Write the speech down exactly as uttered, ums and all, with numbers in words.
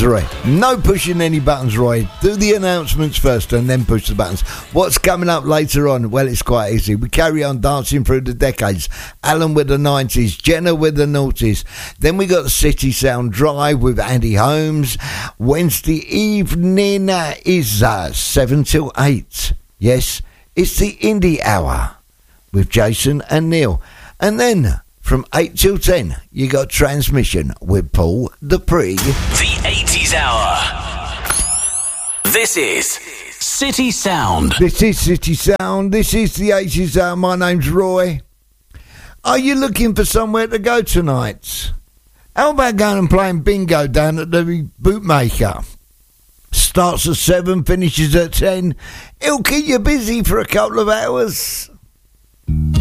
Roy. No pushing any buttons, Roy. Do the announcements first and then push the buttons. What's coming up later on? Well, it's quite easy. We carry on dancing through the decades. Alan with the nineties, Jenna with the noughties. Then we got the City Sound Drive with Andy Holmes. Wednesday evening uh, is uh, seven till eight. Yes, it's the Indie Hour with Jason and Neil. And then from eight till ten, you got Transmission with Paul Dupree. The eighties Hour. This is City Sound. This is City Sound. This is the eighties Hour. My name's Roy. Are you looking for somewhere to go tonight? How about going and playing bingo down at the Bootmaker? Starts at seven, finishes at ten. It'll keep you busy for a couple of hours.